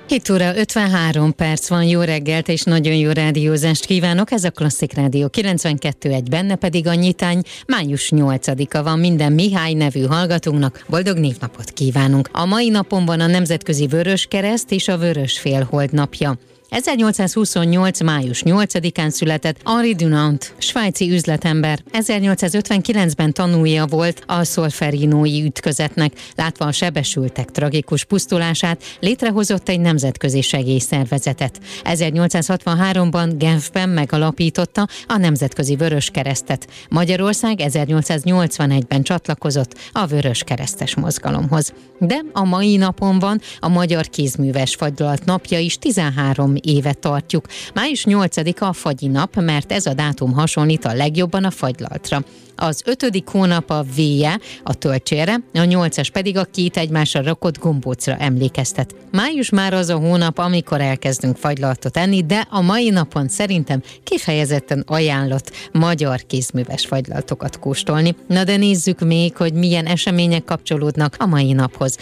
7 óra 53 perc van, jó reggelt és nagyon jó rádiózást kívánok, ez a Klasszik Rádió 92.1, benne pedig a nyitány, május 8-a van, minden Mihály nevű hallgatónknak boldog névnapot kívánunk. A mai napon van a Nemzetközi Vöröskereszt és a Vörösfélhold napja. 1828. május 8-án született Henri Dunant, svájci üzletember. 1859-ben tanúja volt a szolferinói ütközetnek. Látva a sebesültek tragikus pusztulását, létrehozott egy nemzetközi segélyszervezetet. 1863-ban Genfben megalapította a Nemzetközi Vöröskeresztet. Magyarország 1881-ben csatlakozott a vöröskeresztes mozgalomhoz. De a mai napon van a Magyar Kézműves Fagylalт napja is, 13 éve tartjuk. Május 8-a a fagyi nap, mert ez a dátum hasonlít a legjobban a fagylaltra. Az 5. hónap a véje, a tölcsére, a 8-as pedig a két egymásra rakott gombócra emlékeztet. Május már az a hónap, amikor elkezdünk fagylaltot enni, de a mai napon szerintem kifejezetten ajánlott magyar kézműves fagylaltokat kóstolni. Na de nézzük még, hogy milyen események kapcsolódnak a mai naphoz.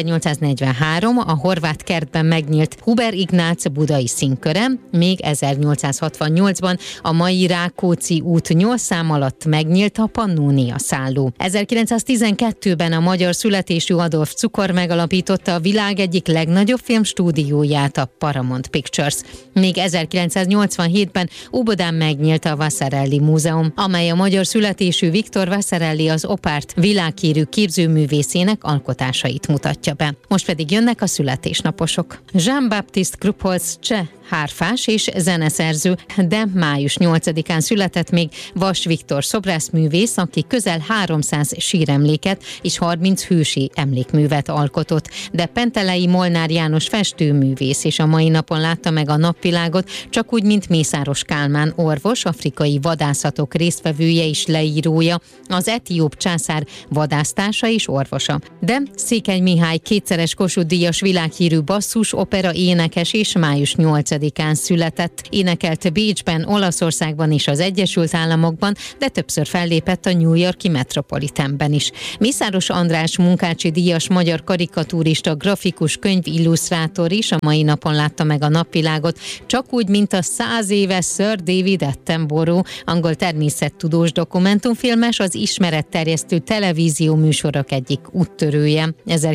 1843 a Horváth kertben megnyílt Huber Ignác budai színköre, még 1868-ban a mai Rákóczi út 8 szám alatt megnyílt a Pannónia szálló. 1912-ben a magyar születésű Adolf Cukor megalapította a világ egyik legnagyobb filmstúdióját, a Paramount Pictures. Még 1987-ben Óbudán megnyílt a Vasarely Múzeum, amely a magyar születésű Viktor Vasarely, az opárt világhírű képzőművészének alkotásait mutatja be. Most pedig jönnek a születésnaposok. Jean-Baptiste Krupholz cseh hárfás és zeneszerző, de május 8-án született még Vas Viktor szobrászművész, aki közel 300 síremléket és 30 hősi emlékművet alkotott, de Pentelei Molnár János festőművész és a mai napon látta meg a napvilágot, csak úgy, mint Mészáros Kálmán orvos, afrikai vadászatok résztvevője és leírója, az etióp császár vadásztársa és orvosa. De Székely Mihály kétszeres Kossuth-díjas világhírű basszus, opera énekes és május 8-án született. Énekelt Bécsben, Olaszországban és az Egyesült Államokban, de többször fellépett a New York-i Metropolitanben is. Mészáros András Munkácsi díjas magyar karikatúrista, grafikus, könyvillusztrátor is a mai napon látta meg a napvilágot, csak úgy, mint a 100 éves Sir David Attenborough, angol természettudós dokumentumfilmes, az ismeretterjesztő televízió műsorok egyik úttörője.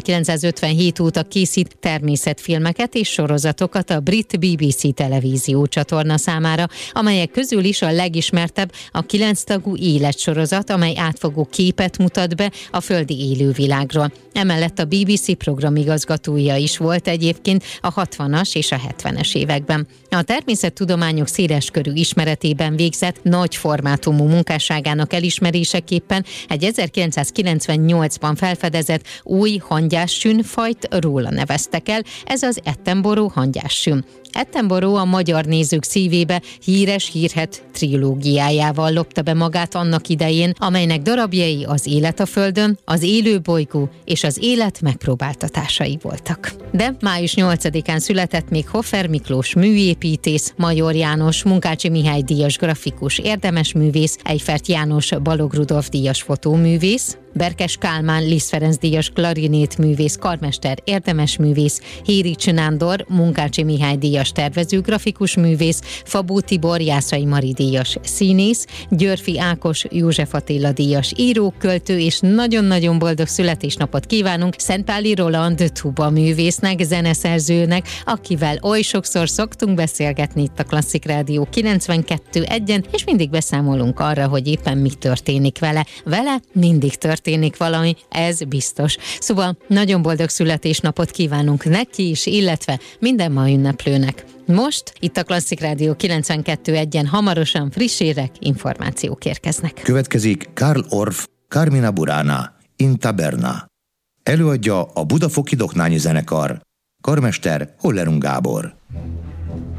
1957 óta készít természetfilmeket és sorozatokat a brit BBC televízió csatorna számára, amelyek közül is a legismertebb a 9 tagú életsorozat, amely átfogó képet mutat be a földi élővilágról. Emellett a BBC programigazgatója is volt egyébként a 60-as és a 70-es években. A természettudományok széleskörű ismeretében végzett nagy formátumú munkásságának elismeréseképpen egy 1998-ban felfedezett új hangyássűnfajt róla neveztek el, ez az Attenborough hangyássűn. Attenborough a magyar nézők szívébe híres hírhedt trilógiájával lopta be magát annak idején, amelynek darabjai az Élet a Földön, az Élőbolygó és az Élet megpróbáltatásai voltak. De május 8-án született még Hofer Miklós műépítész, Major János Munkácsi Mihály díjas grafikus érdemesművész, Eiffert János Balogh Rudolf díjas fotóművész, Berkes Kálmán Liszt Ferenc díjas klarinétművész, karmester, érdemesművész, Hérics Nándor Munkácsi Mihály díjas tervező, grafikus művész, Fabó Tibor Jászai Mari díjas színész, Györfi Ákos József Attila díjas író, költő, és nagyon-nagyon boldog születésnapot kívánunk Szentpáli Roland tuba művésznek, zeneszerzőnek, akivel oly sokszor szoktunk beszélgetni itt a Klasszik Rádió 92.1-en, és mindig beszámolunk arra, hogy éppen mi történik vele. Vele mindig történik valami, ez biztos. Szóval nagyon boldog születésnapot kívánunk neki is, illetve minden ma ünneplőnek. Most itt a Klasszik Rádió 92.1-en hamarosan friss hírek, információk érkeznek. Következik Karl Orff, Carmina Burana, In Taberna. Előadja a Budafoki Doknányi Zenekar. Karmester Hollerung Gábor.